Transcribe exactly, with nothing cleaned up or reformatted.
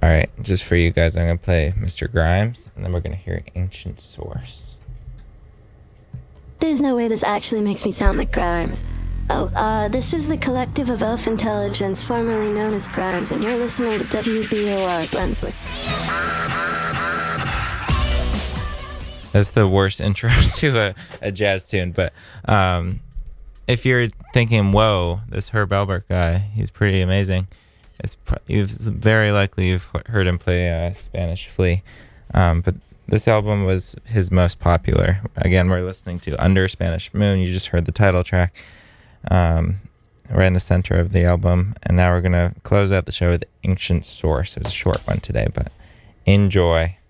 All right, just for you guys, I'm going to play Mister Grimes, and then we're going to hear Ancient Source. There's no way this actually makes me sound like Grimes. Oh, uh, this is the Collective of Elf Intelligence, formerly known as Grimes, and you're listening to W B O R Glenswick. That's the worst intro to a, a jazz tune, but um, if you're thinking, whoa, this Herb Alpert guy, he's pretty amazing, it's, it's very likely you've heard him play uh, Spanish Flea, um, but this album was his most popular. Again, we're listening to Under Spanish Moon. You just heard the title track um, right in the center of the album, and now we're going to close out the show with Ancient Source. It was a short one today, but enjoy.